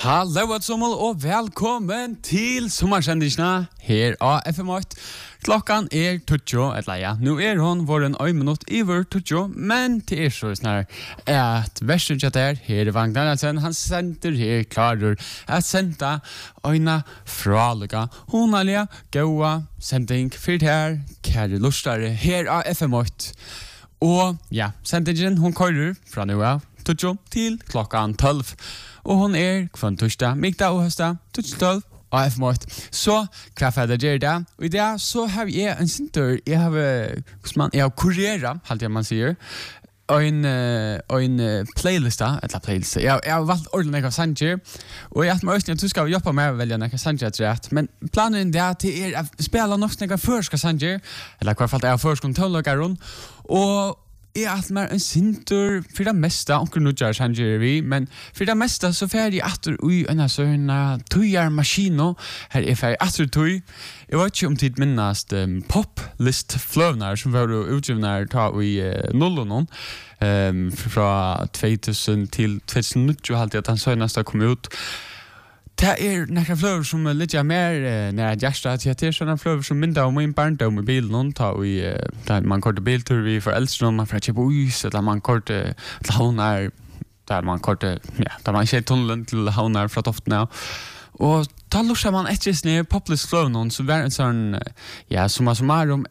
Hallo allesammans og velkommen til sommarsendisene her av FM8. Klokkan 20, eller ja, nu hon våren 1 minutt over 20, men til så snar at versen chatter her Vagnar Hansen, han sender her klarer at senda øyna fralega, honalia, goa, sending for her, kære lustare her av FM8. Og ja, sendingen hon kører fra nu av 20 til klokkan 12. Og hon kvann torsdag, mikdag og høstdag, 12 og F-mått. Så, hva for det gjør det? Og i det så har jeg en sinter, jeg har kurera, halt man sier, og en playlista, jeg har valgt ordentlig av sanger, og jeg har med Østning at du skal jobbe med å velge noen sanger etter rett, men planen det til å spille nok noen første sanger, eller hva fall det første tåløkeren, og at mer en sintur for det meste, onker nudjar sanger vi, men for det meste så ferdig atter ui en sånn tøyar maskino, her ferdig atter tøy. Jeg vet ikke om tid minnast poplist-fløvnar som var utgivnar ta i nullen fra 2000 til 2009 alltid at han søgnast kom ut. Det några flöver som lite mer när hjärtat till det såna flöver som minda om min barndom i bilen ta vi där man korta biltur vi för äldre man för att köpa is eller man korta lånar där man korta ja där man kör tunneln till lånar för att ofta och då lustar man ett just ner poplist flow någon så var en sån ja som av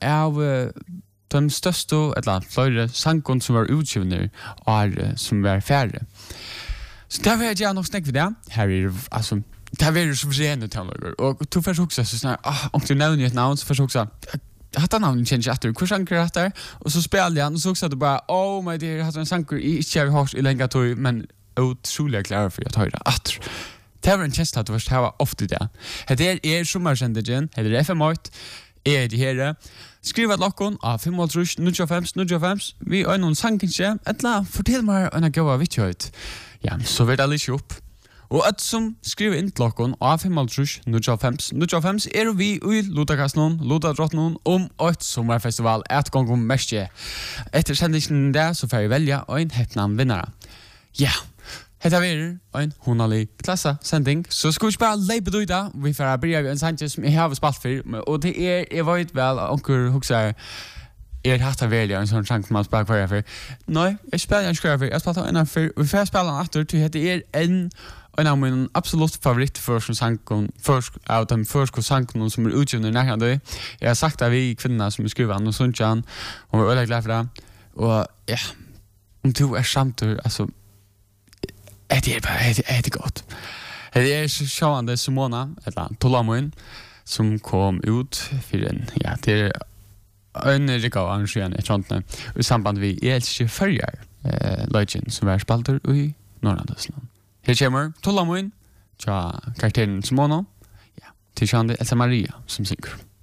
de största eller flöre sankon som var utgivna och som var färre. Så där vill jag nog snacka vid det. Här alltså det är så försenat till något. Och du får också så snart om du nämner ett namn så får också hata namn change efter hur sankar det och så spelar jag och så också att bara oh my dear hade en sankar i inte har i länge tog men otroligt klar för att höra att det var en tjänst att det var ofta det. Det sommarsändningen, det FM8 det här. Skriv at lokkon av 5.95. Vi er noen sankinskje, etla fortell meg en gåa vittjøyt. Ja, så vil det litt opp. Og et som skriver inn til lokkon av 5.95 vi i Lodakassnon, Lodadrottnon om et sommerfestival et gang om mestje. Etter sendingen der så får vi velge en hettnam vinnare. Ja, hetta er en honalig klasse sending, så skal vi bare leipe du i dag. Vi får börja en sending som jeg har spalt for, og det jeg vet vel, onker husker, hatt av velja en sånn sang som man spiller hver for. Nei, jeg spiller en skrev for, jeg spiller en for, og vi får spille en atter, til det en av min absolutt favoritt av de første sangen som utgivende nærkende. Jeg har sagt at vi kvinner som skriver han og sånt, og vi er veldig glad for det. Og ja, om du samtur, altså, det är gott. Det sjående Simona, eller Tolamoin, som kom ut för en, ja, det en riktig arrangerande i samband med Elske Färjar, Legion, som är spalter i Norrlandsland. Här kommer Tolamoin, karakteren Simona, ja, till Elsa Maria som synger.